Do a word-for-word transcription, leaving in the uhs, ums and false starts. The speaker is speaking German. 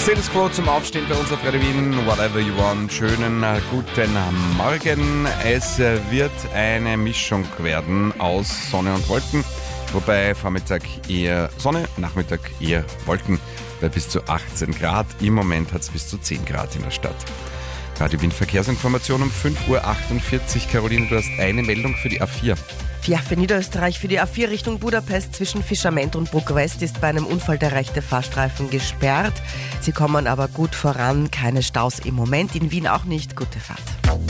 Status Quo zum Aufstehen bei uns auf Radio Wien. Whatever you want. Schönen äh, guten Morgen. Es äh, wird eine Mischung werden aus Sonne und Wolken. Wobei Vormittag eher Sonne, Nachmittag eher Wolken bei bis zu achtzehn Grad. Im Moment hat es bis zu zehn Grad in der Stadt. Radio Wien Verkehrsinformation um fünf Uhr achtundvierzig. Caroline, du hast eine Meldung für die A vier. Ja, für Niederösterreich für die A vier Richtung Budapest zwischen Fischerment und Bruck West ist bei einem Unfall der rechte Fahrstreifen gesperrt. Sie kommen aber gut voran, keine Staus im Moment, in Wien auch nicht. Gute Fahrt.